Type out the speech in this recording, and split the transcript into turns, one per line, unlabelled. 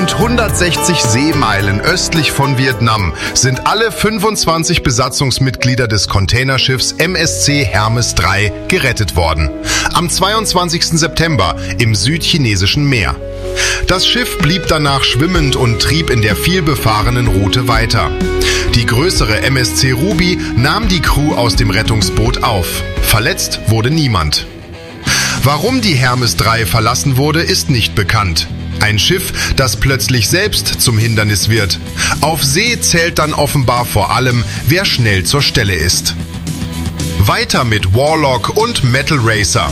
Rund 160 Seemeilen östlich von Vietnam sind alle 25 Besatzungsmitglieder des Containerschiffs MSC Hermes III gerettet worden. Am 22. September im südchinesischen Meer. Das Schiff blieb danach schwimmend und trieb in der vielbefahrenen Route weiter. Die größere MSC Ruby nahm die Crew aus dem Rettungsboot auf. Verletzt wurde niemand. Warum die Hermes III verlassen wurde, ist nicht bekannt. Ein Schiff, das plötzlich selbst zum Hindernis wird. Auf See zählt dann offenbar vor allem, wer schnell zur Stelle ist. Weiter mit Warlock und Metal Racer.